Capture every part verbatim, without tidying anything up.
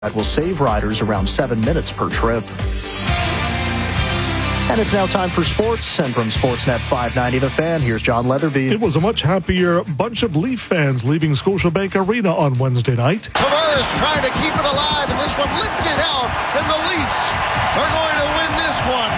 That will save riders around seven minutes per trip. And it's now time for sports. And from Sportsnet five ninety The Fan, here's John Leatherby. It was a much happier bunch of Leaf fans leaving Scotiabank Arena on Wednesday night. Tavares trying to keep it alive, and this one lifted out, and the Leafs are going to win this one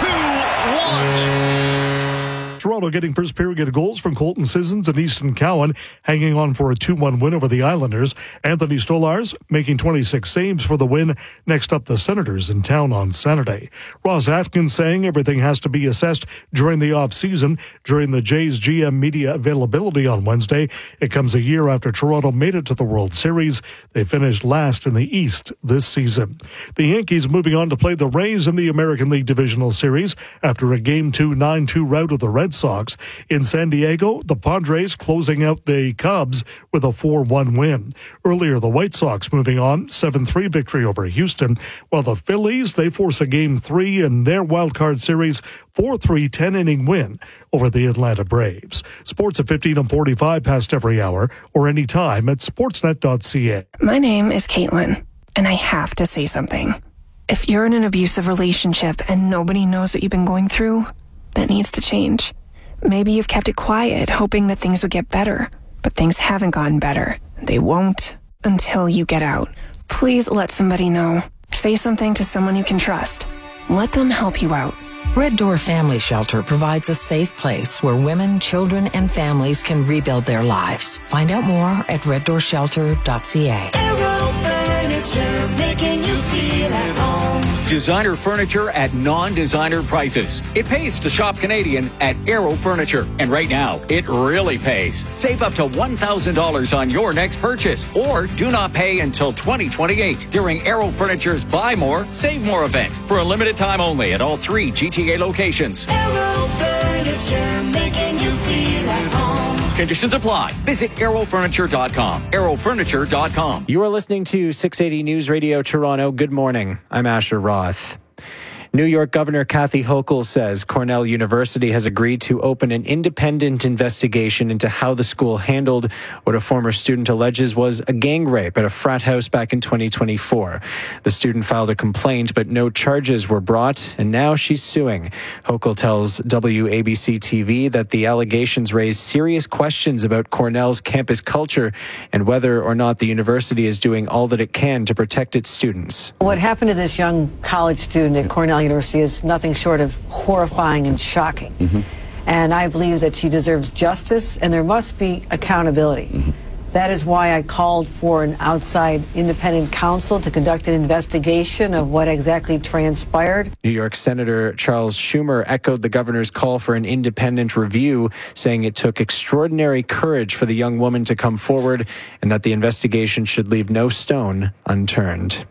two one. Toronto getting first period goals from Colton Sissons and Easton Cowan, hanging on for a two one win over the Islanders. Anthony Stolarz making twenty-six saves for the win. Next up, the Senators in town on Saturday. Ross Atkins saying everything has to be assessed during the off-season. During the Jays G M media availability on Wednesday, it comes a year after Toronto made it to the World Series. They finished last in the East this season. The Yankees moving on to play the Rays in the American League Divisional Series after a game two nine two rout of the Red Sox. In San Diego, the Padres closing out the Cubs with a four one win. Earlier, the White Sox moving on, seven three victory over Houston, while the Phillies, they force a game three in their wildcard series, four three ten-inning win over the Atlanta Braves. Sports at fifteen and forty-five past every hour or anytime at sportsnet dot c a. My name is Caitlin, and I have to say something. If you're in an abusive relationship and nobody knows what you've been going through, that needs to change. Maybe you've kept it quiet, hoping that things would get better, but things haven't gotten better. They won't until you get out. Please let somebody know. Say something to someone you can trust. Let them help you out. Red Door Family Shelter provides a safe place where women, children, and families can rebuild their lives. Find out more at red door shelter dot c a. Aero Furniture, making you feel at home. Designer furniture at non-designer prices. It pays to shop Canadian at Aero Furniture. And right now, it really pays. Save up to one thousand dollars on your next purchase, or do not pay until twenty twenty-eight during Aero Furniture's Buy More, Save More event for a limited time only at all three G T A locations. Aero Furniture, making you feel at home. Conditions apply. Visit aero furniture dot com. aero furniture dot com. You are listening to six eighty News Radio Toronto. Good morning. I'm Asher Roth. New York Governor Kathy Hochul says Cornell University has agreed to open an independent investigation into how the school handled what a former student alleges was a gang rape at a frat house back in twenty twenty-four. The student filed a complaint, but no charges were brought, and now she's suing. Hochul tells W A B C T V that the allegations raise serious questions about Cornell's campus culture and whether or not the university is doing all that it can to protect its students. What happened to this young college student at Cornell University is nothing short of horrifying and shocking. Mm-hmm. And I believe that she deserves justice, and there must be accountability. Mm-hmm. That is why I called for an outside independent counsel to conduct an investigation of what exactly transpired. New York Senator Charles Schumer echoed the governor's call for an independent review, saying it took extraordinary courage for the young woman to come forward and that the investigation should leave no stone unturned.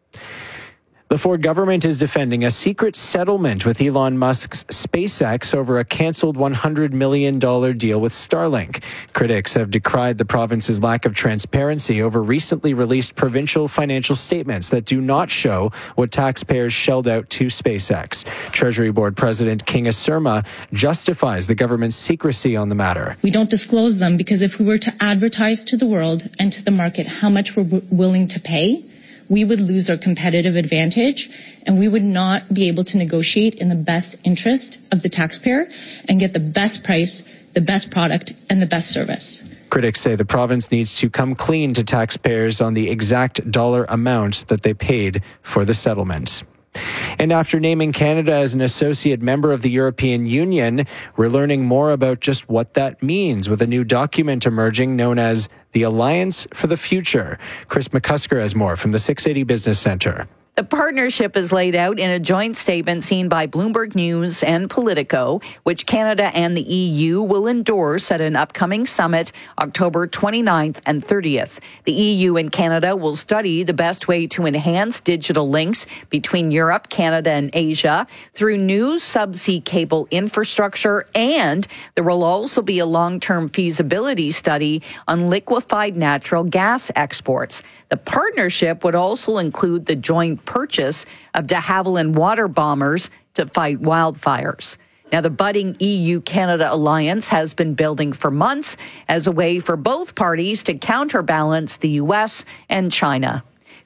The Ford government is defending a secret settlement with Elon Musk's SpaceX over a canceled one hundred million dollars deal with Starlink. Critics have decried the province's lack of transparency over recently released provincial financial statements that do not show what taxpayers shelled out to SpaceX. Treasury Board President Kinga Surma justifies the government's secrecy on the matter. We don't disclose them because if we were to advertise to the world and to the market how much we're w- willing to pay, we would lose our competitive advantage, and we would not be able to negotiate in the best interest of the taxpayer and get the best price, the best product, and the best service. Critics say the province needs to come clean to taxpayers on the exact dollar amount that they paid for the settlement. And after naming Canada as an associate member of the European Union, we're learning more about just what that means with a new document emerging known as the Alliance for the Future. Chris McCusker has more from the six eighty Business Centre. The partnership is laid out in a joint statement seen by Bloomberg News and Politico, which Canada and the E U will endorse at an upcoming summit October twenty-ninth and thirtieth. The E U and Canada will study the best way to enhance digital links between Europe, Canada, and Asia through new subsea cable infrastructure, and there will also be a long-term feasibility study on liquefied natural gas exports. The partnership would also include the joint purchase of de Havilland water bombers to fight wildfires. Now, the budding E U-Canada alliance has been building for months as a way for both parties to counterbalance the U S and China.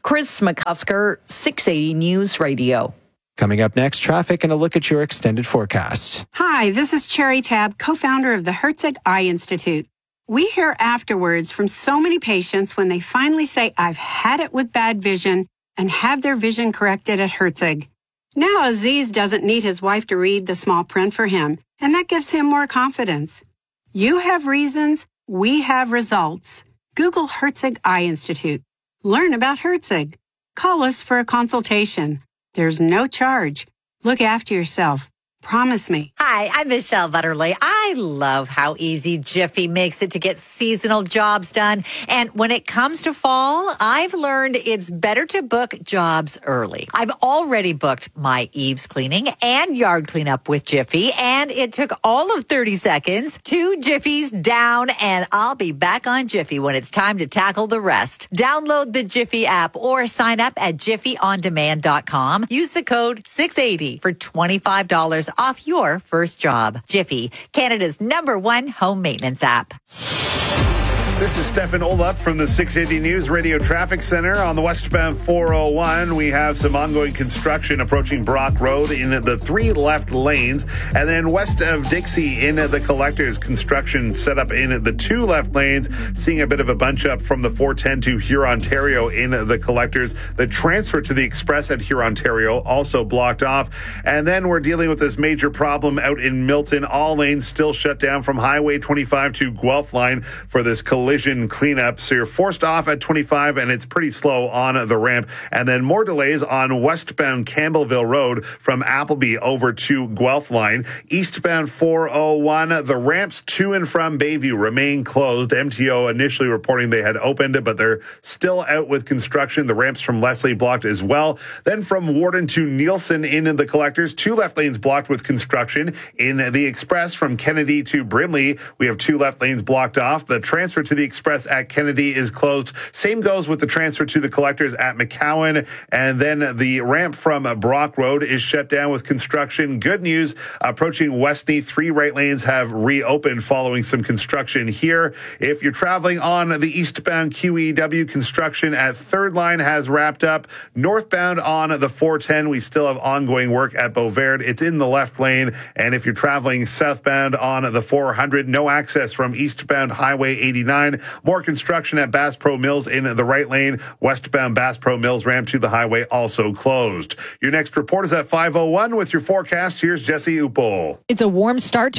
Chris McCusker, six eighty News Radio. Coming up next, traffic and a look at your extended forecast. Hi, this is Cherry Tab, co-founder of the Herzig Eye Institute. We hear afterwards from so many patients when they finally say, I've had it with bad vision, and have their vision corrected at Herzig. Now Aziz doesn't need his wife to read the small print for him, and that gives him more confidence. You have reasons, we have results. Google Herzig Eye Institute. Learn about Herzig. Call us for a consultation. There's no charge. Look after yourself. Promise me. Hi, I'm Michelle Butterly. I love how easy Jiffy makes it to get seasonal jobs done. And when it comes to fall, I've learned it's better to book jobs early. I've already booked my eaves cleaning and yard cleanup with Jiffy, and it took all of thirty seconds. Two Jiffies down, and I'll be back on Jiffy when it's time to tackle the rest. Download the Jiffy app or sign up at jiffy on demand dot com. Use the code six eighty for twenty-five dollars off your first job. Jiffy, Canada's number one home maintenance app. This is Stefan Olaf from the six eighty News Radio Traffic Center. On the westbound four oh one, we have some ongoing construction approaching Brock Road in the three left lanes. And then west of Dixie in the Collectors, construction set up in the two left lanes, seeing a bit of a bunch up from the four ten to Hurontario in the Collectors. The transfer to the Express at Hurontario also blocked off. And then we're dealing with this major problem out in Milton. All lanes still shut down from Highway twenty-five to Guelph Line for this collision cleanup. So you're forced off at twenty-five, and it's pretty slow on the ramp. And then more delays on westbound Campbellville Road from Appleby over to Guelph Line. Eastbound four oh one, the ramps to and from Bayview remain closed. M T O initially reporting they had opened, but they're still out with construction. The ramps from Leslie blocked as well. Then from Warden to Nielsen in the Collectors, two left lanes blocked with construction. In the Express from Kennedy to Brimley, we have two left lanes blocked off. The transfer to the Express at Kennedy is closed. Same goes with the transfer to the Collectors at McCowan. And then the ramp from Brock Road is shut down with construction. Good news, approaching Westney, three right lanes have reopened following some construction here. If you're traveling on the eastbound Q E W, construction at Third Line has wrapped up. Northbound on the four ten, we still have ongoing work at Beauvert. It's in the left lane. And if you're traveling southbound on the four hundred, no access from eastbound Highway eighty-nine. More construction at Bass Pro Mills in the right lane. Westbound Bass Pro Mills ramp to the highway also closed. Your next report is at five oh one with your forecast. Here's Jesse Upol. It's a warm start